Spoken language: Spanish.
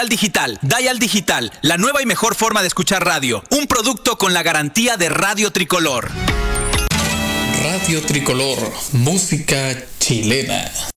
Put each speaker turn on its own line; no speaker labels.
Dial Digital, la nueva y mejor forma de escuchar radio. Un producto con la garantía de Radio Tricolor.
Radio Tricolor, música chilena.